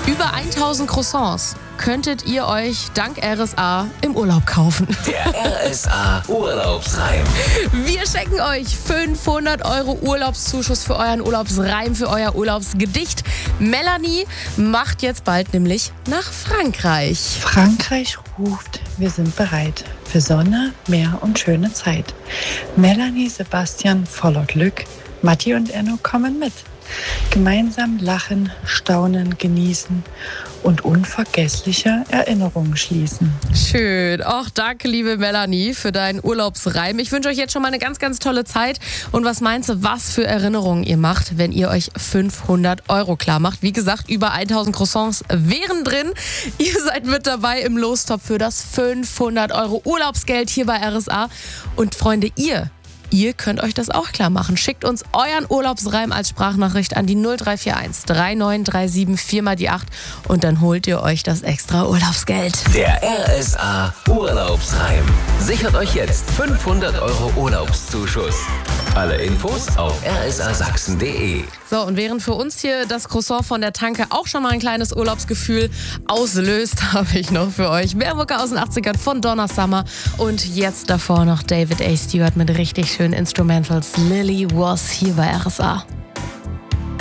Über 1000 Croissants könntet ihr euch dank RSA im Urlaub kaufen. Der RSA Urlaubsreim. Wir schenken euch 500 € Urlaubszuschuss für euren Urlaubsreim, für euer Urlaubsgedicht. Melanie macht jetzt bald nämlich nach Frankreich. Frankreich ruft, wir sind bereit für Sonne, Meer und schöne Zeit. Melanie, Sebastian voller Glück, Matti und Enno kommen mit. Gemeinsam lachen, staunen, genießen und unvergessliche Erinnerungen schließen. Schön. Och, danke, liebe Melanie, für deinen Urlaubsreim. Ich wünsche euch jetzt schon mal eine ganz, ganz tolle Zeit. Und was meinst du, was für Erinnerungen ihr macht, wenn ihr euch 500 € klar macht? Wie gesagt, über 1000 Croissants wären drin. Ihr seid mit dabei im Lostopf für das 500 € Urlaubsgeld hier bei RSA. Und Freunde, Ihr könnt euch das auch klar machen. Schickt uns euren Urlaubsreim als Sprachnachricht an die 0341 3937 4x8 und dann holt ihr euch das extra Urlaubsgeld. Der RSA Urlaubsreim. Sichert euch jetzt 500 € Urlaubszuschuss. Alle Infos auf rsasachsen.de. So, und während für uns hier das Croissant von der Tanke auch schon mal ein kleines Urlaubsgefühl auslöst, habe ich noch für euch Mehrmucke aus den 80ern von Donna Summer und jetzt davor noch David A. Stewart mit richtig schönen Instrumentals. Lily Was hier bei RSA.